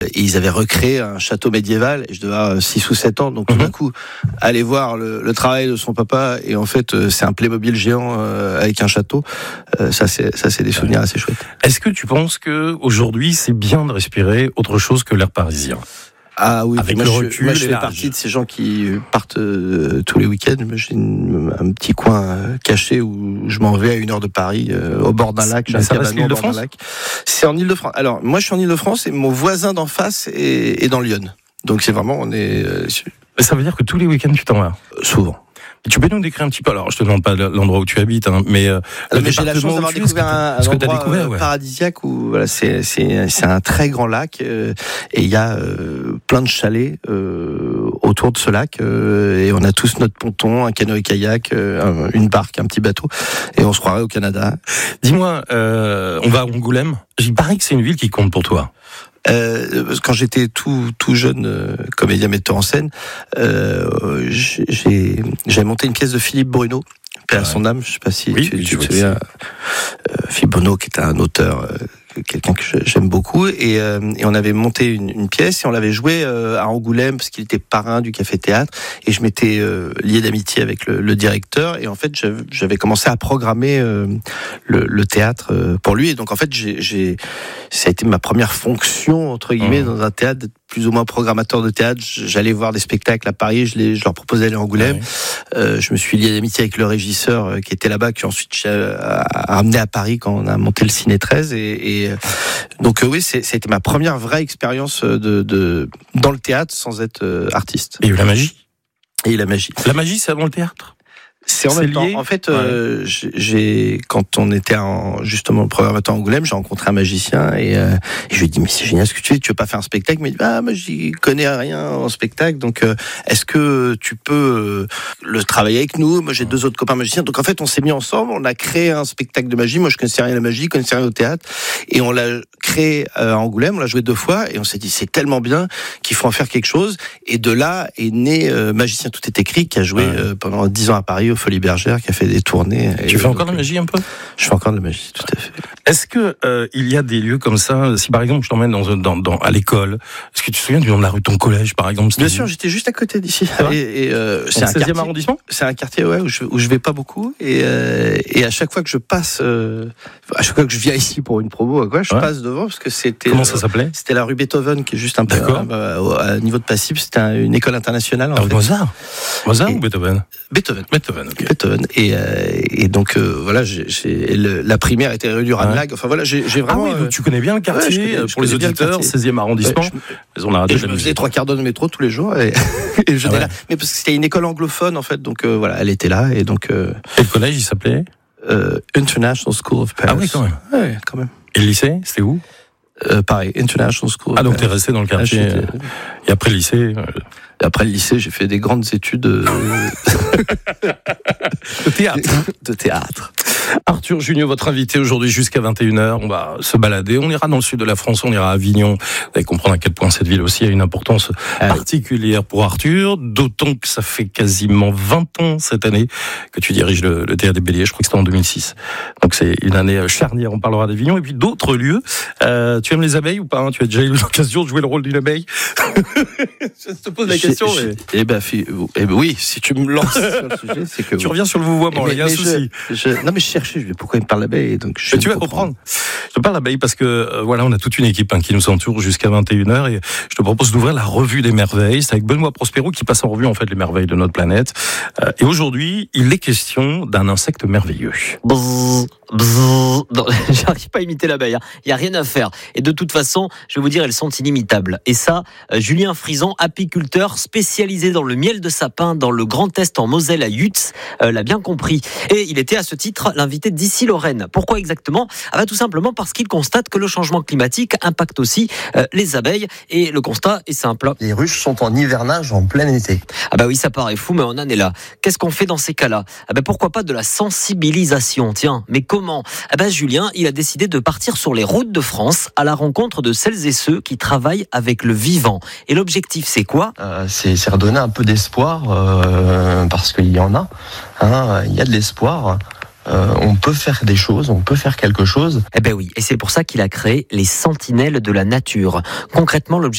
Et ils avaient recréé un château médiéval, et je devais avoir 6 ou 7 ans, donc tout d'un coup, aller voir le travail de son papa, et en fait, c'est un Playmobil géant avec un château, ça c'est des souvenirs assez chouettes. Est-ce que tu penses que aujourd'hui c'est bien de respirer autre chose que l'air parisien ? Ah oui, avec moi, le recul, je fais partie de ces gens qui partent tous les week-ends. J'ai un petit coin caché où je m'en vais à 1 heure de Paris, au bord d'un lac. Ça reste l'Île-de-France ? C'est en Île-de-France. Alors, moi, je suis en Île-de-France et mon voisin d'en face est dans Lyon. Donc, c'est vraiment, on est... Ça veut dire que tous les week-ends, tu t'en vas ? Souvent. Tu peux nous décrire un petit peu, alors je te demande pas l'endroit où tu habites, mais j'ai la chance d'avoir découvert un endroit paradisiaque où voilà, c'est un très grand lac et il y a plein de chalets autour de ce lac et on a tous notre ponton, un canoë-kayak, une barque, un petit bateau et on se croirait au Canada. Dis-moi, on va à Angoulême. Il paraît que c'est une ville qui compte pour toi. Quand j'étais tout jeune comédien metteur en scène, j'ai monté une pièce de Philippe Bruno, paix à son âme. Je sais pas si tu te souviens. Philippe Bruno, qui était un auteur, quelqu'un que j'aime beaucoup, et on avait monté une pièce et on l'avait jouée à Angoulême parce qu'il était parrain du Café Théâtre et je m'étais lié d'amitié avec le directeur et en fait j'avais commencé à programmer le théâtre pour lui et donc en fait ça a été ma première fonction entre guillemets dans un théâtre, d'être plus ou moins programmateur de théâtre. J'allais voir des spectacles à Paris, je leur proposais d'aller à Angoulême. Je me suis lié d'amitié avec le régisseur qui était là-bas, qui ensuite a ramené à Paris quand on a monté le Ciné 13 et donc oui, c'était ma première vraie expérience dans le théâtre sans être artiste. Et la magie. Et la magie. La magie, c'est avant le théâtre. C'est en même temps. En fait, quand on était justement le programmateur à Angoulême, j'ai rencontré un magicien et je lui ai dit mais c'est génial ce que tu fais, tu veux pas faire un spectacle? Il m'a dit moi j'y connais rien en spectacle, donc est-ce que tu peux le travailler avec nous? Moi j'ai 2 autres copains magiciens, donc en fait on s'est mis ensemble, on a créé un spectacle de magie. Moi je connaissais rien à la magie, je connaissais rien au théâtre et on l'a créé à Angoulême, on l'a joué 2 fois et on s'est dit c'est tellement bien qu'il faut en faire quelque chose et de là est né Magicien Tout est écrit qui a joué pendant 10 ans à Paris au Folies Bergères, qui a fait des tournées. Tu fais encore de la magie un peu? Je fais encore de la magie, tout à fait. Est-ce que il y a des lieux comme ça? Si par exemple je t'emmène à l'école, est-ce que tu te souviens du nom de la rue de ton collège par exemple? Bien sûr, j'étais juste à côté d'ici. C'est un 16e arrondissement? C'est un quartier où je vais pas beaucoup et à chaque fois que je passe, à chaque fois que je viens ici pour une promo, je passe devant parce que c'était. Comment ça s'appelait? C'était la rue Beethoven qui est juste un peu à niveau de Passy. C'était une école internationale. Mozart ou Beethoven? Beethoven. Ok. Beethoven. Et donc voilà, la primaire était rue du Ranelagh. Enfin voilà, j'ai vraiment. Ah oui, donc tu connais bien le quartier. Pour les auditeurs, 16e arrondissement. Je me faisais 3 quarts d'heure de métro tous les jours et je là. Mais parce que c'était une école anglophone en fait, donc voilà, elle était là et donc. Et le collège, il s'appelait International School of Paris. Ah oui, quand même. Ouais, quand même. Et le lycée, c'était où? Pareil, International School. Ah donc t'es resté dans le quartier. Et après le lycée. Après le lycée, j'ai fait des grandes études de théâtre. Arthur Junior, votre invité aujourd'hui jusqu'à 21h. On va se balader. On ira dans le sud de la France, on ira à Avignon. Vous allez comprendre à quel point cette ville aussi a une importance particulière pour Arthur. D'autant que ça fait quasiment 20 ans cette année que tu diriges le Théâtre des Béliers. Je crois que c'était en 2006. Donc c'est une année charnière. On parlera d'Avignon et puis d'autres lieux. Tu aimes les abeilles ou pas? Tu as déjà eu l'occasion de jouer le rôle d'une abeille? Je te pose la question. Oui, si tu me lances sur le sujet, c'est que... Tu reviens sur le vouvoiement, il y a un souci. Non mais je cherchais, pourquoi il me parle d'abeille, donc tu vas comprendre. Je te parle d'abeille parce que voilà, on a toute une équipe qui nous entoure jusqu'à 21h et je te propose d'ouvrir la revue des merveilles. C'est avec Benoît Prospero qui passe en revue en fait les merveilles de notre planète. Et aujourd'hui, il est question d'un insecte merveilleux. Bzzz, bzzz. Non, j'arrive pas à imiter l'abeille. Il y a rien à faire. Et de toute façon, je vais vous dire, elles sont inimitables. Et ça, Julien Frison, apiculteur spécialisé dans le miel de sapin dans le Grand Est en Moselle à Yutz, l'a bien compris. Et il était à ce titre l'invité d'Ici Lorraine. Pourquoi exactement? Tout simplement parce qu'il constate que le changement climatique impacte aussi les abeilles. Et le constat est simple. Les ruches sont en hivernage en plein été. Oui, ça paraît fou, mais on en est là. Qu'est-ce qu'on fait dans ces cas-là? Pourquoi pas de la sensibilisation? Tiens, mais comment? Julien, il a décidé de partir sur les routes de France à la rencontre de celles et ceux qui travaillent avec le vivant. Et l'objectif, c'est quoi? C'est redonner un peu d'espoir, parce qu'il y en a. Il y a de l'espoir. On peut faire des choses, on peut faire quelque chose. Oui, et c'est pour ça qu'il a créé les Sentinelles de la Nature. Concrètement, l'objectif